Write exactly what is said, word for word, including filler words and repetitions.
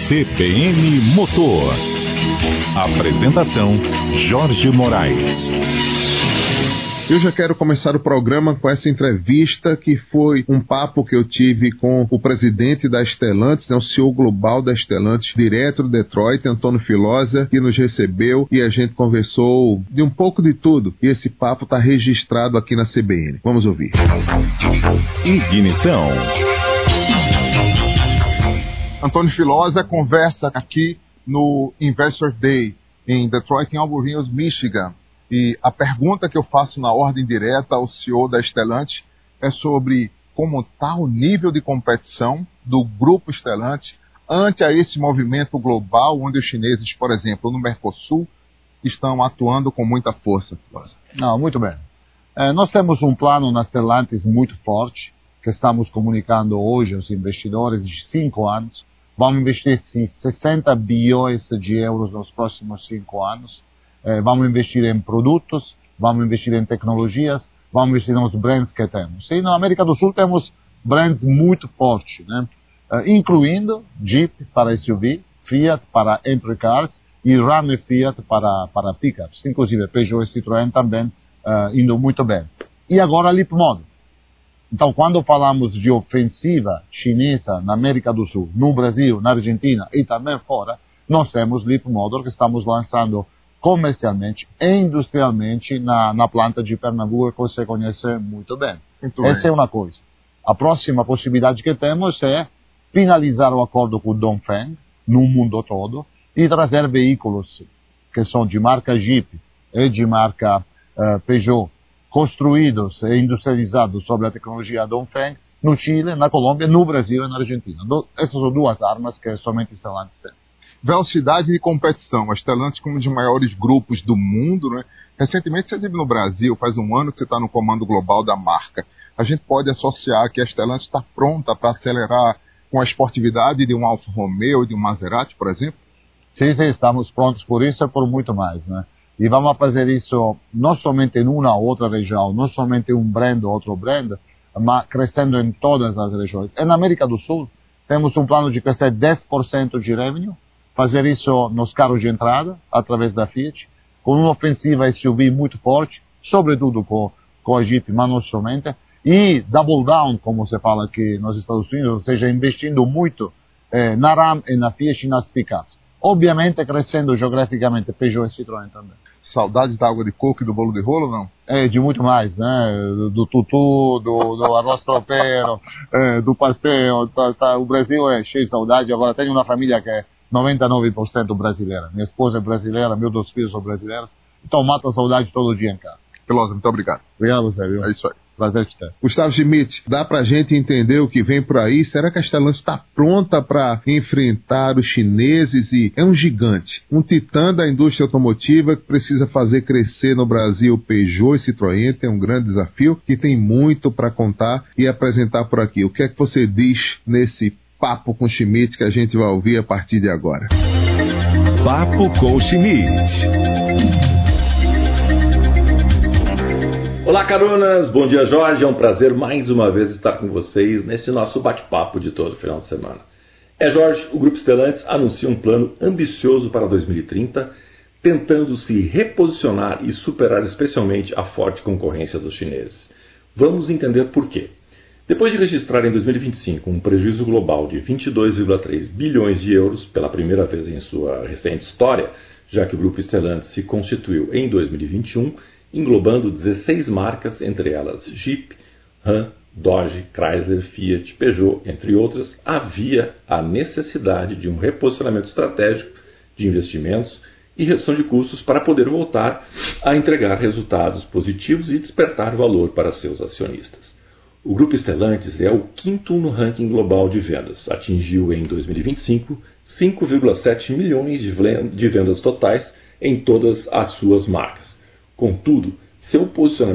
C B N Motor. Apresentação: Jorge Moraes. Eu já quero começar o programa com essa entrevista, que foi um papo que eu tive com o presidente da Stellantis, né, o C E O global da Stellantis, direto de Detroit, Antônio Filosa, que nos recebeu e a gente conversou de um pouco de tudo. E esse papo está registrado aqui na C B N. Vamos ouvir. Ignição. Antônio Filosa conversa aqui no Investor Day em Detroit, em Auburn Hills, Michigan. E a pergunta que eu faço na ordem direta ao C E O da Stellantis é sobre como está o nível de competição do grupo Stellantis ante a esse movimento global, onde os chineses, por exemplo, no Mercosul, estão atuando com muita força. Não, muito bem. É, nós temos um plano na Stellantis muito forte, que estamos comunicando hoje aos investidores de cinco anos. Vamos investir sessenta bilhões de euros nos próximos cinco anos. Eh, vamos investir em produtos, vamos investir em tecnologias, vamos investir nos brands que temos. E na América do Sul temos brands muito fortes, né? Eh, incluindo Jeep para S U V, Fiat para entry cars e Ram e Fiat para, para pickups. Inclusive Peugeot e Citroën também eh, indo muito bem. E agora Leapmotor. Então, quando falamos de ofensiva chinesa na América do Sul, no Brasil, na Argentina e também fora, nós temos Leapmotor que estamos lançando comercialmente e industrialmente na, na planta de Pernambuco, que você conhece muito bem. Muito Essa bem. é uma coisa. A próxima possibilidade que temos é finalizar o acordo com o Dongfeng no mundo todo e trazer veículos que são de marca Jeep e de marca uh, Peugeot, construídos e industrializados sobre a tecnologia Dongfeng no Chile, na Colômbia, no Brasil e na Argentina. Do, essas são duas armas que somente Stellantis tem. Velocidade de competição. A Stellantis, como um dos maiores grupos do mundo, né? Recentemente você esteve no Brasil, faz um ano que você está no comando global da marca. A gente pode associar que a Stellantis está pronta para acelerar com a esportividade de um Alfa Romeo e de um Maserati, por exemplo? Sim, sim, estamos prontos por isso e por muito mais, né? E vamos fazer isso não somente em uma ou outra região, não somente um brand ou outro brand, mas crescendo em todas as regiões. E na América do Sul, temos um plano de crescer dez por cento de revenue, fazer isso nos carros de entrada, através da Fiat, com uma ofensiva S U V muito forte, sobretudo com, com a Jeep, mas não somente, e double down, como se fala aqui nos Estados Unidos, ou seja, investindo muito eh, na Ram e na Fiat e nas pickups. Obviamente, crescendo geograficamente Peugeot e Citroën também. Saudade da água de coco e do bolo de rolo, não? É, de muito mais, né? Do, do tutu, do, do arroz tropeiro, é, do pastel. Tá, tá, o Brasil é cheio de saudade. Agora, tenho uma família que é noventa e nove por cento brasileira. Minha esposa é brasileira, meus dois filhos são brasileiros. Então, mata a saudade todo dia em casa. Filosa, muito obrigado. Obrigado a você, viu? É isso aí. Prazer te ter. Gustavo Schmidt, dá pra gente entender o que vem por aí? Será que a Stellantis está pronta para enfrentar os chineses? E é um gigante, um titã da indústria automotiva que precisa fazer crescer no Brasil Peugeot e Citroën. Tem um grande desafio que tem muito para contar e apresentar por aqui. O que é que você diz nesse papo com Schmidt que a gente vai ouvir a partir de agora? Papo com Schmidt. Olá, caronas! Bom dia, Jorge. É um prazer mais uma vez estar com vocês nesse nosso bate-papo de todo final de semana. É, Jorge, o Grupo Stellantis anuncia um plano ambicioso para dois mil e trinta, tentando se reposicionar e superar especialmente a forte concorrência dos chineses. Vamos entender por quê. Depois de registrar em dois mil e vinte e cinco um prejuízo global de vinte e dois vírgula três bilhões de euros, pela primeira vez em sua recente história, já que o Grupo Stellantis se constituiu em dois mil e vinte e um, englobando dezesseis marcas, entre elas Jeep, Ram, Dodge, Chrysler, Fiat, Peugeot, entre outras, havia a necessidade de um reposicionamento estratégico de investimentos e redução de custos para poder voltar a entregar resultados positivos e despertar valor para seus acionistas. O Grupo Stellantis é o quinto no ranking global de vendas. Atingiu em dois mil e vinte e cinco cinco vírgula sete milhões de vendas totais em todas as suas marcas. Contudo, seu posicionamento